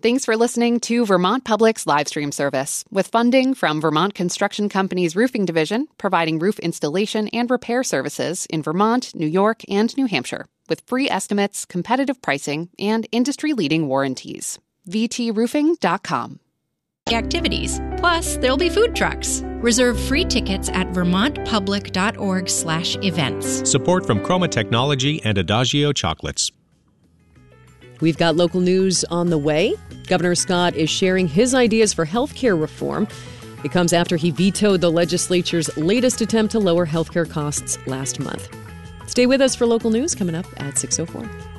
Thanks for listening to Vermont Public's live stream service, with funding from Vermont Construction Company's Roofing Division, providing roof installation and repair services in Vermont, New York, and New Hampshire, with free estimates, competitive pricing, and industry-leading warranties. VTRoofing.com. Activities. Plus, there'll be food trucks. Reserve free tickets at vermontpublic.org/events. Support from Chroma Technology and Adagio Chocolates. We've got local news on the way. Governor Scott is sharing his ideas for healthcare reform. It comes after he vetoed the legislature's latest attempt to lower healthcare costs last month. Stay with us for local news coming up at 6:04.